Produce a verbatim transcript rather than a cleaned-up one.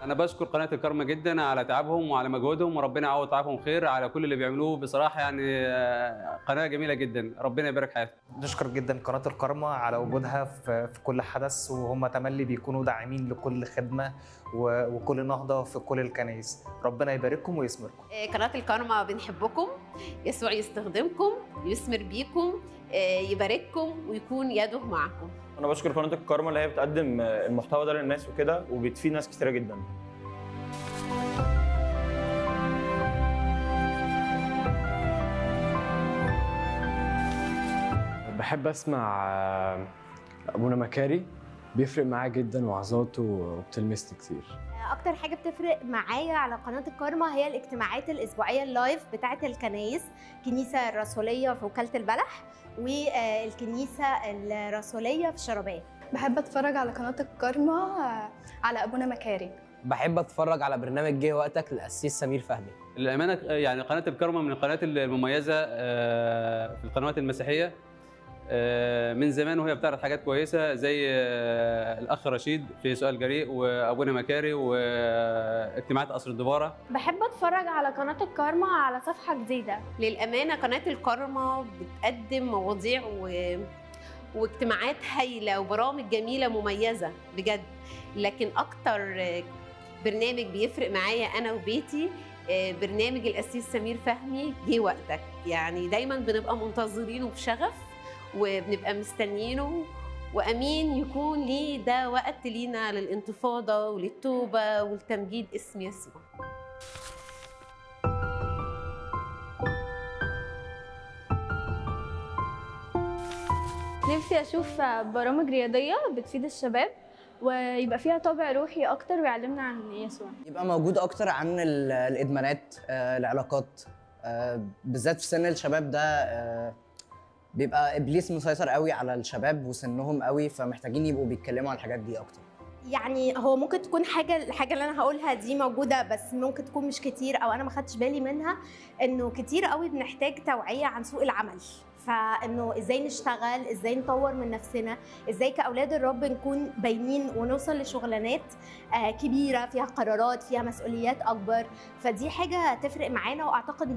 انا بشكر قناه الكرمة جدا على تعبهم وعلى مجهودهم، وربنا يعوض تعبهم خير على كل اللي بيعملوه. بصراحه يعني آه، قناه جميله جدا، ربنا يبارك حياتهم. نشكر جدا قناة الكرمة على وجودها في في كل حدث، وهم تملي بيكونوا داعمين لكل خدمة و- وكل نهضة في كل الكنائس. ربنا يبارككم ويثمركم. آه، قناة الكرمة بنحبكم، يسوع يستخدمكم، يثمر بيكم، آه، يبارككم ويكون يده معكم. انا بشكر قناه الكرمة اللي هي بتقدم المحتوى ده للناس وكده، وبتفيد ناس كتيره جدا. بحب اسمع آه، ابونا مكاري، بيفرق معايا جدا وعظاته وبتلمسني كتير. اكتر حاجه بتفرق معايا على قناه الكرمة هي الاجتماعات الاسبوعيه اللايف بتاعه الكنايس، الكنيسه الرسوليه في وكاله البلح والكنيسه الرسوليه في شربات. بحب اتفرج على قناة الكرمة على ابونا مكاري. بحب اتفرج على برنامج جه وقتك للقسيس سمير فهمي. للامانه يعني قناه الكرمة من القنوات المميزه آه، في القنوات المسيحيه. آه، من زمان وهي بتعرض حاجات كويسه زي آه، الاخ رشيد في سؤال جريء، وابونا مكاري، واجتماعات قصر الدباره. بحب اتفرج على قناة الكرمة على صفحة جديدة. للأمانة قناة الكرمة بتقدم مواضيع و... واجتماعات هايلة وبرامج جميلة مميزة بجد. لكن أكتر برنامج بيفرق معايا أنا وبيتي برنامج القسيس سمير فهمي جه وقتك. يعني دايما بنبقى منتظرينه بشغف وبنبقى مستنيينه، وأمين يكون ليه ده وقت لينا للانتفاضة وللتوبة ولتمجيد اسم يسوع. نفسي اشوف برامج رياضية بتفيد الشباب ويبقى فيها طابع روحي اكتر ويعلمنا عن يسوع. يبقى موجود اكتر عن ال- الادمانات، آه، العلاقات، آه، بالذات في سن الشباب ده. آه، بيبقى ابليس مسيطر قوي على الشباب وسنهم قوي، فمحتاجين يبقوا بيتكلموا عن الحاجات دي اكتر. يعني هو ممكن تكون حاجه الحاجه اللي انا هقولها دي موجوده، بس ممكن تكون مش كتير او انا ما خدتش بالي منها، انه كتير قوي بنحتاج توعيه عن سوق العمل. فانه ازاي نشتغل، ازاي نطور من نفسنا، ازاي كاولاد الرب نكون باينين ونوصل لشغلانات آه، كبيره فيها قرارات، فيها مسؤوليات اكبر. فدي حاجه تفرق معانا، واعتقد